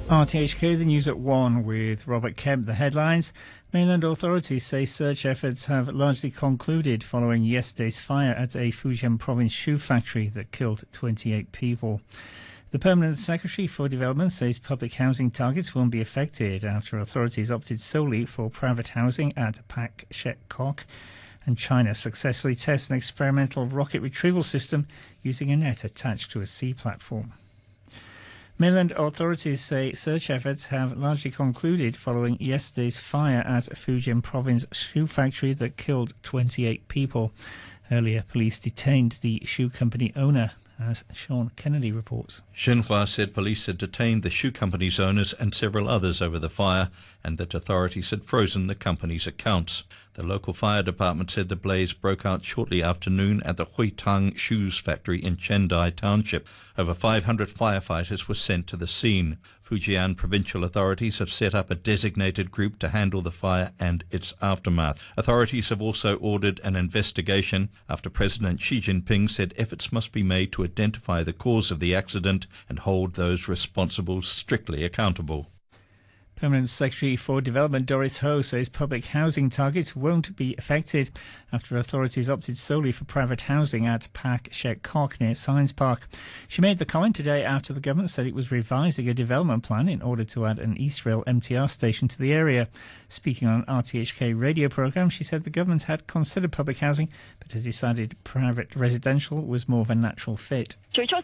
RTHK, the news at 1 with Robert Kemp. The headlines. Mainland authorities say search efforts have largely concluded following yesterday's fire at a Fujian province shoe factory that killed 28 people. The Permanent Secretary for Development says public housing targets won't be affected after authorities opted solely for private housing at Pak Shek Kok. And China successfully tests an experimental rocket retrieval system using a net attached to a sea platform. Mainland authorities say search efforts have largely concluded following yesterday's fire at a Fujian province shoe factory that killed 28 people. Earlier, police detained the shoe company owner, as Sean Kennedy reports. Xinhua said police had detained the shoe company's owners and several others over the fire, and that authorities had frozen the company's accounts. The local fire department said the blaze broke out shortly after noon at the Huitang Shoes factory in Chendai Township. Over 500 firefighters were sent to the scene. Fujian provincial authorities have set up a designated group to handle the fire and its aftermath. Authorities have also ordered an investigation after President Xi Jinping said efforts must be made to identify the cause of the accident and hold those responsible strictly accountable. Permanent Secretary for Development Doris Ho says public housing targets won't be affected after authorities opted solely for private housing at Pak Shek Kok near Science Park. She made the comment today after the government said it was revising a development plan in order to add an East Rail MTR station to the area. Speaking on an RTHK radio programme, she said the government had considered public housing but had decided private residential was more of a natural fit.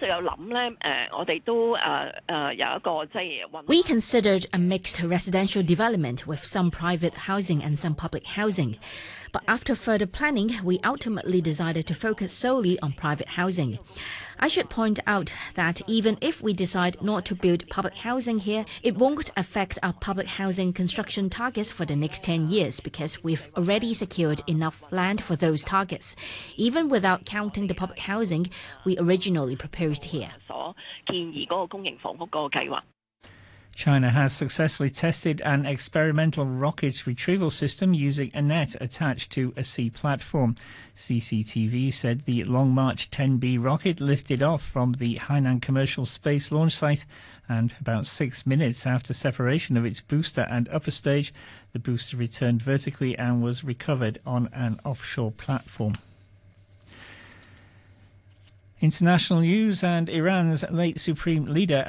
We considered a mixed residential development with some private housing and some public housing. But after further planning, we ultimately decided to focus solely on private housing. I should point out that even if we decide not to build public housing here, it won't affect our public housing construction targets for the next 10 years because we've already secured enough land for those targets, even without counting the public housing we originally proposed here. China has successfully tested an experimental rocket retrieval system using a net attached to a sea platform. CCTV said the Long March 10B rocket lifted off from the Hainan Commercial Space Launch Site, and about 6 minutes after separation of its booster and upper stage, the booster returned vertically and was recovered on an offshore platform. International news, and Iran's late supreme leader